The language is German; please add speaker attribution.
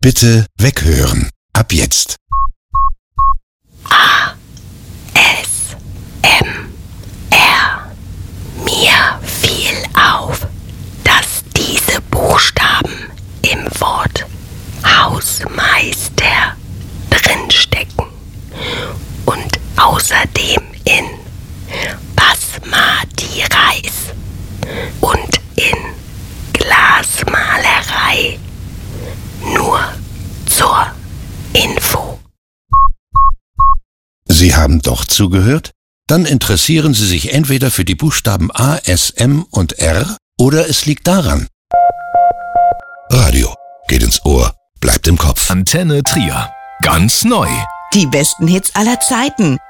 Speaker 1: Bitte weghören. Ab jetzt.
Speaker 2: ASMR. Mir fiel auf, dass diese Buchstaben im Wort Hausmeister drinstecken und außerdem in Basmati Reis und in Glasmalerei. Nur zur Info.
Speaker 1: Sie haben doch zugehört? Dann interessieren Sie sich entweder für die Buchstaben A, S, M und R oder es liegt daran. Radio geht ins Ohr, bleibt im Kopf.
Speaker 3: Antenne Trier. Ganz neu.
Speaker 4: Die besten Hits aller Zeiten.